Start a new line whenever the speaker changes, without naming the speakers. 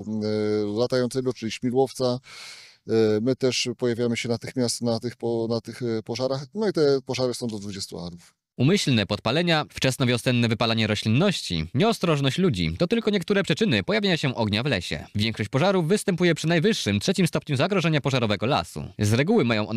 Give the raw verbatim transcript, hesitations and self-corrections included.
latającego, czyli śmigłowca. My też pojawiamy się natychmiast na tych, po, na tych pożarach, no i te pożary są do dwudziestu arów.
Umyślne podpalenia, wczesnowiosenne wypalanie roślinności, nieostrożność ludzi to tylko niektóre przyczyny pojawienia się ognia w lesie. Większość pożarów występuje przy najwyższym, trzecim stopniu zagrożenia pożarowego lasu. Z reguły mają one